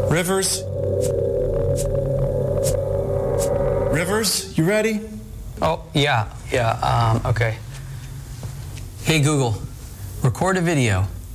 Rivers? Rivers, you ready? Oh, yeah, okay. Hey, Google, record a video.